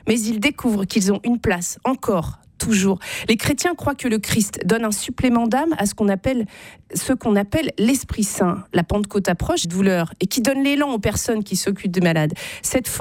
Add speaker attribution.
Speaker 1: mais ils découvrent qu'ils ont une place encore. Toujours. Les chrétiens croient que le Christ donne un supplément d'âme à ce qu'on appelle l'Esprit Saint. La Pentecôte approche, douleur, et qui donne l'élan aux personnes qui s'occupent des malades. Cette